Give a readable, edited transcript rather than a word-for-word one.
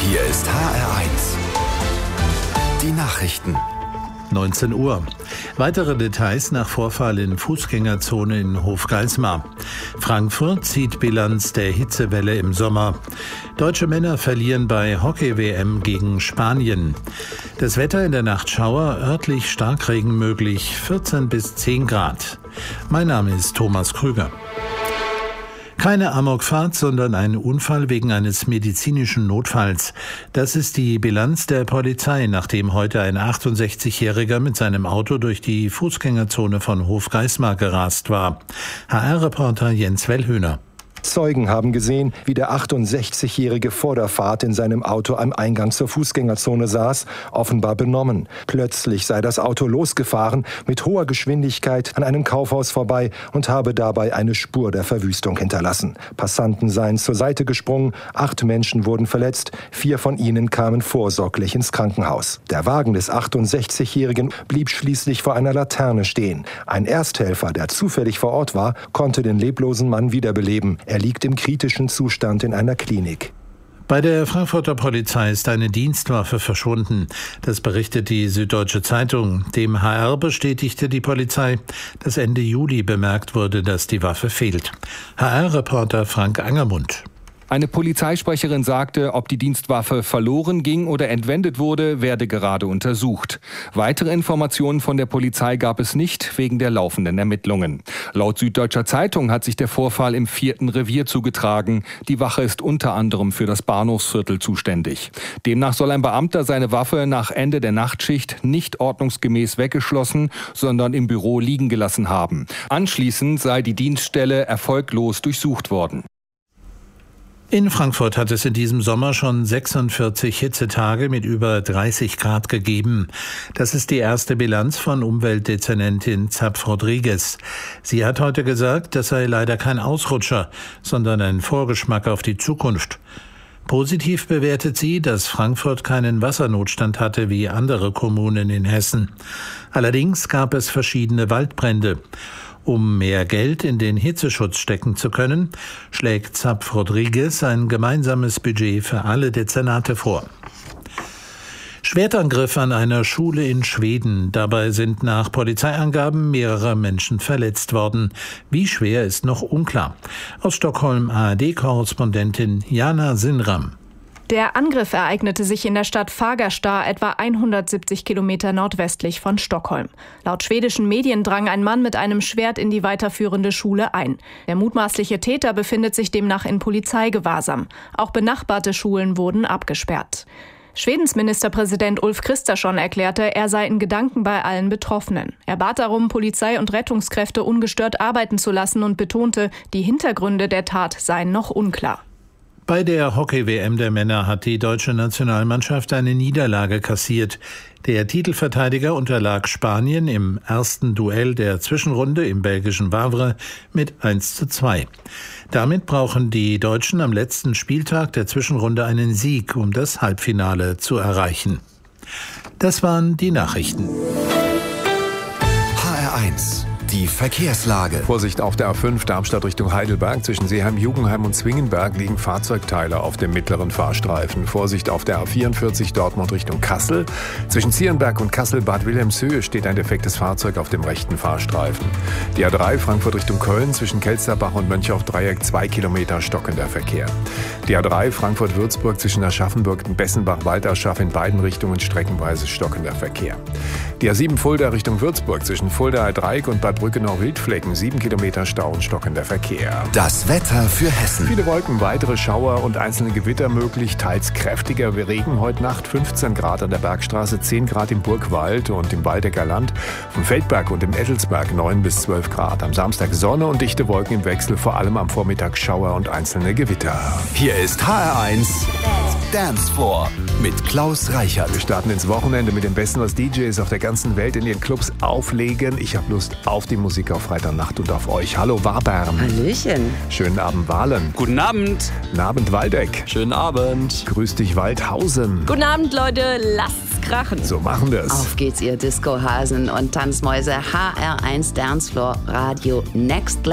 Hier ist HR1. Die Nachrichten. 19 Uhr. Weitere Details nach Vorfall in Fußgängerzone in Hofgeismar. Frankfurt zieht Bilanz der Hitzewelle im Sommer. Deutsche Männer verlieren bei Hockey-WM gegen Spanien. Das Wetter in der Nacht Schauer, örtlich Starkregen möglich, 14 bis 10 Grad. Mein Name ist Thomas Krüger. Keine Amokfahrt, sondern ein Unfall wegen eines medizinischen Notfalls. Das ist die Bilanz der Polizei, nachdem heute ein 68-Jähriger mit seinem Auto durch die Fußgängerzone von Hofgeismar gerast war. HR-Reporter Jens Wellhöhner. Zeugen haben gesehen, wie der 68-Jährige vor der Fahrt in seinem Auto am Eingang zur Fußgängerzone saß, offenbar benommen. Plötzlich sei das Auto losgefahren, mit hoher Geschwindigkeit an einem Kaufhaus vorbei und habe dabei eine Spur der Verwüstung hinterlassen. Passanten seien zur Seite gesprungen, 8 Menschen wurden verletzt, 4 von ihnen kamen vorsorglich ins Krankenhaus. Der Wagen des 68-Jährigen blieb schließlich vor einer Laterne stehen. Ein Ersthelfer, der zufällig vor Ort war, konnte den leblosen Mann wiederbeleben. Er liegt im kritischen Zustand in einer Klinik. Bei der Frankfurter Polizei ist eine Dienstwaffe verschwunden. Das berichtet die Süddeutsche Zeitung. Dem HR bestätigte die Polizei, dass Ende Juli bemerkt wurde, dass die Waffe fehlt. HR-Reporter Frank Angermund. Eine Polizeisprecherin sagte, ob die Dienstwaffe verloren ging oder entwendet wurde, werde gerade untersucht. Weitere Informationen von der Polizei gab es nicht, wegen der laufenden Ermittlungen. Laut Süddeutscher Zeitung hat sich der Vorfall im 4. Revier zugetragen. Die Wache ist unter anderem für das Bahnhofsviertel zuständig. Demnach soll ein Beamter seine Waffe nach Ende der Nachtschicht nicht ordnungsgemäß weggeschlossen, sondern im Büro liegen gelassen haben. Anschließend sei die Dienststelle erfolglos durchsucht worden. In Frankfurt hat es in diesem Sommer schon 46 Hitzetage mit über 30 Grad gegeben. Das ist die erste Bilanz von Umweltdezernentin Zapf-Rodriguez. Sie hat heute gesagt, das sei leider kein Ausrutscher, sondern ein Vorgeschmack auf die Zukunft. Positiv bewertet sie, dass Frankfurt keinen Wassernotstand hatte wie andere Kommunen in Hessen. Allerdings gab es verschiedene Waldbrände. Um mehr Geld in den Hitzeschutz stecken zu können, schlägt Zapf-Rodriguez ein gemeinsames Budget für alle Dezernate vor. Schwertangriff an einer Schule in Schweden. Dabei sind nach Polizeiangaben mehrere Menschen verletzt worden. Wie schwer ist noch unklar. Aus Stockholm ARD-Korrespondentin Jana Sinram. Der Angriff ereignete sich in der Stadt Fagersta, etwa 170 Kilometer nordwestlich von Stockholm. Laut schwedischen Medien drang ein Mann mit einem Schwert in die weiterführende Schule ein. Der mutmaßliche Täter befindet sich demnach in Polizeigewahrsam. Auch benachbarte Schulen wurden abgesperrt. Schwedens Ministerpräsident Ulf Kristersson erklärte, er sei in Gedanken bei allen Betroffenen. Er bat darum, Polizei und Rettungskräfte ungestört arbeiten zu lassen und betonte, die Hintergründe der Tat seien noch unklar. Bei der Hockey-WM der Männer hat die deutsche Nationalmannschaft eine Niederlage kassiert. Der Titelverteidiger unterlag Spanien im ersten Duell der Zwischenrunde im belgischen Wavre mit 1:2. Damit brauchen die Deutschen am letzten Spieltag der Zwischenrunde einen Sieg, um das Halbfinale zu erreichen. Das waren die Nachrichten. HR1. Die Verkehrslage. Vorsicht auf der A5 Darmstadt Richtung Heidelberg. Zwischen Seeheim, Jugenheim und Zwingenberg liegen Fahrzeugteile auf dem mittleren Fahrstreifen. Vorsicht auf der A44 Dortmund Richtung Kassel. Zwischen Zierenberg und Kassel-Bad Wilhelmshöhe steht ein defektes Fahrzeug auf dem rechten Fahrstreifen. Die A3 Frankfurt Richtung Köln. Zwischen Kelsterbach und Mönchauf-Dreieck 2 Kilometer stockender Verkehr. Die A3 Frankfurt-Würzburg zwischen Aschaffenburg und Bessenbach-Walterschaff in beiden Richtungen streckenweise stockender Verkehr. Die A7 Fulda Richtung Würzburg zwischen Fulda-Dreieck und Bad Brückenau-Wildflecken 7 Kilometer Stau und stockender Verkehr. Das Wetter für Hessen. Viele Wolken, weitere Schauer und einzelne Gewitter möglich, teils kräftiger Regen heute Nacht, 15 Grad an der Bergstraße, 10 Grad im Burgwald und im Waldecker Land, vom Feldberg und im Ettelsberg 9 bis 12 Grad. Am Samstag Sonne und dichte Wolken im Wechsel, vor allem am Vormittag Schauer und einzelne Gewitter. Hier ist HR1 Dance Floor mit Klaus Reichert. Wir starten ins Wochenende mit dem Besten, was DJs auf der ganzen Welt in ihren Clubs auflegen. Ich habe Lust auf die Musik auf Freitagnacht und auf euch. Hallo Wabern. Hallöchen. Schönen Abend Wahlen. Guten Abend. Guten Abend Waldeck. Schönen Abend. Grüß dich Waldhausen. Guten Abend Leute, lasst's krachen. So machen wir's. Auf geht's ihr Discohasen und Tanzmäuse. HR1 Dancefloor Radio Next